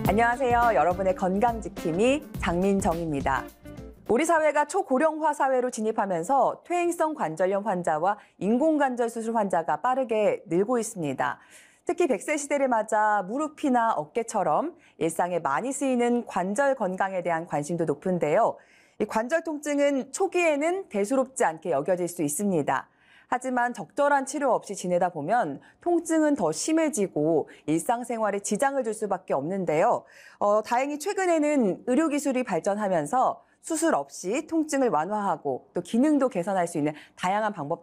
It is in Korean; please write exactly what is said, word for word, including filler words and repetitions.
안녕하세요. 여러분의 건강지킴이 장민정입니다. 우리 사회가 초고령화 사회로 진입하면서 퇴행성 관절염 환자와 인공관절 수술 환자가 빠르게 늘고 있습니다. 특히 백 세 시대를 맞아 무릎이나 어깨처럼 일상에 많이 쓰이는 관절 건강에 대한 관심도 높은데요. 이 관절 통증은 초기에는 대수롭지 않게 여겨질 수 있습니다. 하지만 적절한 치료 없이 지내다 보면 통증은 더 심해지고 일상생활에 지장을 줄 수밖에 없는데요. 어, 다행히 최근에는 의료기술이 발전하면서 수술 없이 통증을 완화하고 또 기능도 개선할 수 있는 다양한 방법들이